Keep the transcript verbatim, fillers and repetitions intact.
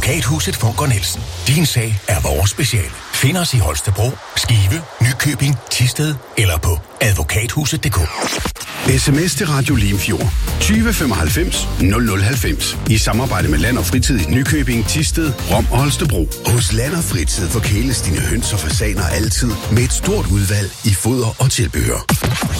Advokathuset Funker Nielsen. Din sag er vores speciale. Find os i Holstebro, Skive, Nykøbing, Thisted eller på advokathuset punktum d k. Sms til Radio Limfjord tyve femoghalvfems nul nul halvfems i samarbejde med Land og Fritid i Nykøbing, Thisted, Rom og Holstebro. Hos Land og Fritid forkæles dine høns og fasaner altid med et stort udvalg i foder og tilbehør.